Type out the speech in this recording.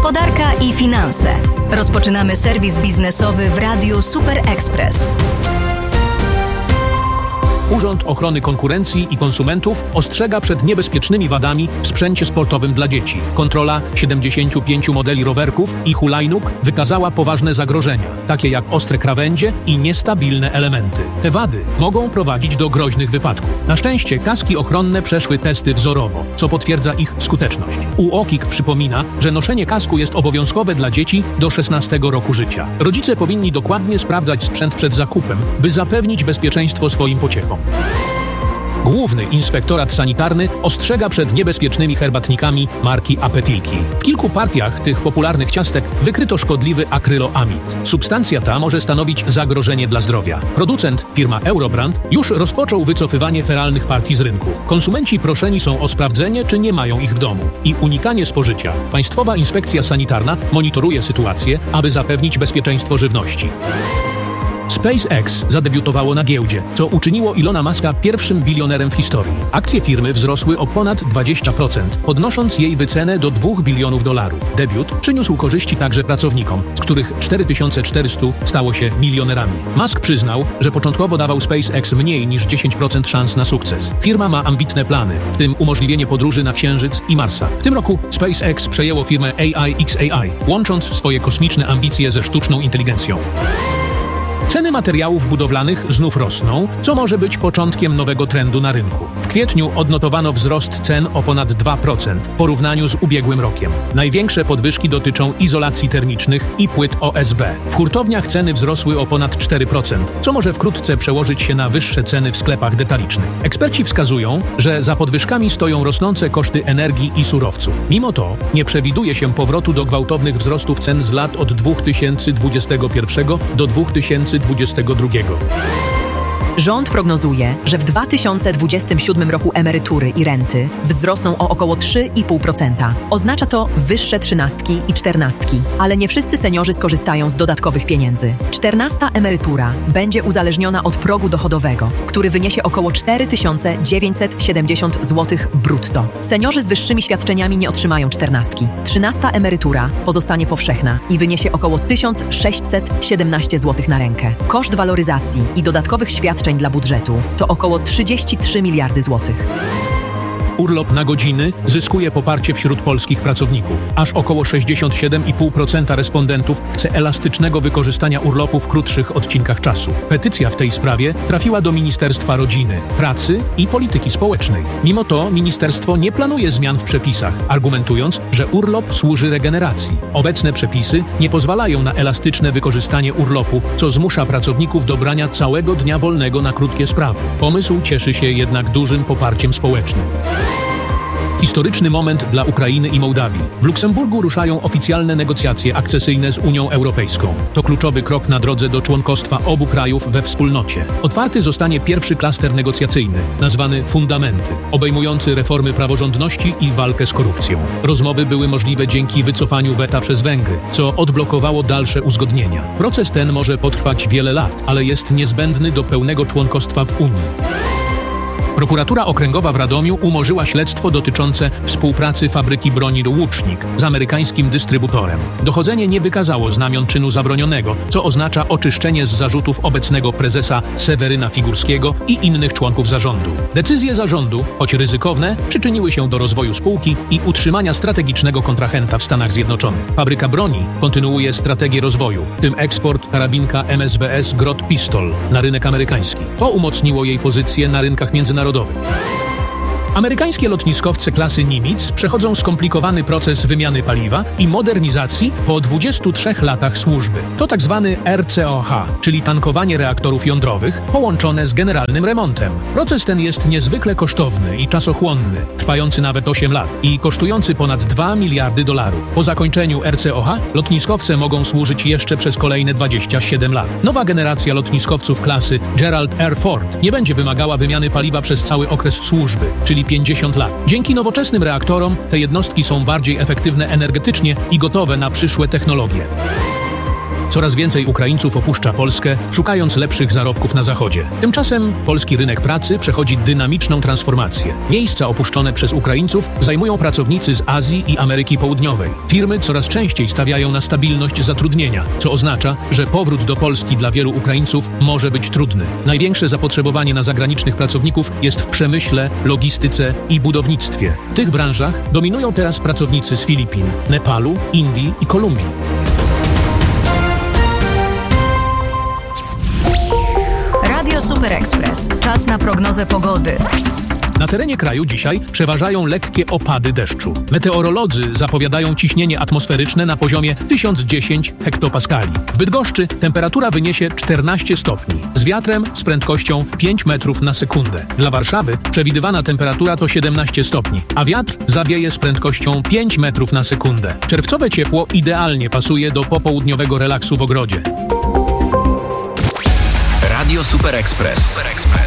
Gospodarka i finanse. Rozpoczynamy serwis biznesowy w Radiu Super Express. Urząd Ochrony Konkurencji i Konsumentów ostrzega przed niebezpiecznymi wadami w sprzęcie sportowym dla dzieci. Kontrola 75 modeli rowerków i hulajnóg wykazała poważne zagrożenia, takie jak ostre krawędzie i niestabilne elementy. Te wady mogą prowadzić do groźnych wypadków. Na szczęście kaski ochronne przeszły testy wzorowo, co potwierdza ich skuteczność. UOKiK przypomina, że noszenie kasku jest obowiązkowe dla dzieci do 16 roku życia. Rodzice powinni dokładnie sprawdzać sprzęt przed zakupem, by zapewnić bezpieczeństwo swoim pociechom. Główny Inspektorat Sanitarny ostrzega przed niebezpiecznymi herbatnikami marki Apetilki. W kilku partiach tych popularnych ciastek wykryto szkodliwy akryloamid. Substancja ta może stanowić zagrożenie dla zdrowia. Producent, firma Eurobrand, już rozpoczął wycofywanie feralnych partii z rynku. Konsumenci proszeni są o sprawdzenie, czy nie mają ich w domu i unikanie spożycia. Państwowa Inspekcja Sanitarna monitoruje sytuację, aby zapewnić bezpieczeństwo żywności. SpaceX zadebiutowało na giełdzie, co uczyniło Ilona Muska pierwszym bilionerem w historii. Akcje firmy wzrosły o ponad 20%, podnosząc jej wycenę do $2 bilionów. Debiut przyniósł korzyści także pracownikom, z których 4400 stało się milionerami. Musk przyznał, że początkowo dawał SpaceX mniej niż 10% szans na sukces. Firma ma ambitne plany, w tym umożliwienie podróży na Księżyc i Marsa. W tym roku SpaceX przejęło firmę AIXAI, łącząc swoje kosmiczne ambicje ze sztuczną inteligencją. Ceny materiałów budowlanych znów rosną, co może być początkiem nowego trendu na rynku. W kwietniu odnotowano wzrost cen o ponad 2% w porównaniu z ubiegłym rokiem. Największe podwyżki dotyczą izolacji termicznych i płyt OSB. W hurtowniach ceny wzrosły o ponad 4%, co może wkrótce przełożyć się na wyższe ceny w sklepach detalicznych. Eksperci wskazują, że za podwyżkami stoją rosnące koszty energii i surowców. Mimo to nie przewiduje się powrotu do gwałtownych wzrostów cen z lat od 2021 do 2022. Rząd prognozuje, że w 2027 roku emerytury i renty wzrosną o około 3,5%. Oznacza to wyższe trzynastki i czternastki, ale nie wszyscy seniorzy skorzystają z dodatkowych pieniędzy. 14. emerytura będzie uzależniona od progu dochodowego, który wyniesie około 4970 zł brutto. Seniorzy z wyższymi świadczeniami nie otrzymają czternastki. 13. emerytura pozostanie powszechna i wyniesie około 1617 zł na rękę. Koszt waloryzacji i dodatkowych świadczeń dla budżetu to około 33 miliardy złotych. Urlop na godziny zyskuje poparcie wśród polskich pracowników. Aż około 67,5% respondentów chce elastycznego wykorzystania urlopu w krótszych odcinkach czasu. Petycja w tej sprawie trafiła do Ministerstwa Rodziny, Pracy i Polityki Społecznej. Mimo to ministerstwo nie planuje zmian w przepisach, argumentując, że urlop służy regeneracji. Obecne przepisy nie pozwalają na elastyczne wykorzystanie urlopu, co zmusza pracowników do brania całego dnia wolnego na krótkie sprawy. Pomysł cieszy się jednak dużym poparciem społecznym. Historyczny moment dla Ukrainy i Mołdawii. W Luksemburgu ruszają oficjalne negocjacje akcesyjne z Unią Europejską. To kluczowy krok na drodze do członkostwa obu krajów we wspólnocie. Otwarty zostanie pierwszy klaster negocjacyjny, nazwany Fundamenty, obejmujący reformy praworządności i walkę z korupcją. Rozmowy były możliwe dzięki wycofaniu weta przez Węgry, co odblokowało dalsze uzgodnienia. Proces ten może potrwać wiele lat, ale jest niezbędny do pełnego członkostwa w Unii. Prokuratura Okręgowa w Radomiu umorzyła śledztwo dotyczące współpracy fabryki broni Łucznik z amerykańskim dystrybutorem. Dochodzenie nie wykazało znamion czynu zabronionego, co oznacza oczyszczenie z zarzutów obecnego prezesa Seweryna Figurskiego i innych członków zarządu. Decyzje zarządu, choć ryzykowne, przyczyniły się do rozwoju spółki i utrzymania strategicznego kontrahenta w Stanach Zjednoczonych. Fabryka broni kontynuuje strategię rozwoju, w tym eksport karabinka MSBS Grot Pistol na rynek amerykański. To umocniło jej pozycję na rynkach międzynarodowych. Amerykańskie lotniskowce klasy Nimitz przechodzą skomplikowany proces wymiany paliwa i modernizacji po 23 latach służby. To tak zwany RCOH, czyli tankowanie reaktorów jądrowych połączone z generalnym remontem. Proces ten jest niezwykle kosztowny i czasochłonny, trwający nawet 8 lat i kosztujący ponad $2 miliardy. Po zakończeniu RCOH lotniskowce mogą służyć jeszcze przez kolejne 27 lat. Nowa generacja lotniskowców klasy Gerald R. Ford nie będzie wymagała wymiany paliwa przez cały okres służby, czyli 50 lat. Dzięki nowoczesnym reaktorom te jednostki są bardziej efektywne energetycznie i gotowe na przyszłe technologie. Coraz więcej Ukraińców opuszcza Polskę, szukając lepszych zarobków na Zachodzie. Tymczasem polski rynek pracy przechodzi dynamiczną transformację. Miejsca opuszczone przez Ukraińców zajmują pracownicy z Azji i Ameryki Południowej. Firmy coraz częściej stawiają na stabilność zatrudnienia, co oznacza, że powrót do Polski dla wielu Ukraińców może być trudny. Największe zapotrzebowanie na zagranicznych pracowników jest w przemyśle, logistyce i budownictwie. W tych branżach dominują teraz pracownicy z Filipin, Nepalu, Indii i Kolumbii. Radio Super Express. Czas na prognozę pogody. Na terenie kraju dzisiaj przeważają lekkie opady deszczu. Meteorolodzy zapowiadają ciśnienie atmosferyczne na poziomie 1010 hektopaskali. W Bydgoszczy temperatura wyniesie 14 stopni, z wiatrem z prędkością 5 metrów na sekundę. Dla Warszawy przewidywana temperatura to 17 stopni, a wiatr zawieje z prędkością 5 metrów na sekundę. Czerwcowe ciepło idealnie pasuje do popołudniowego relaksu w ogrodzie. Radio Super Express.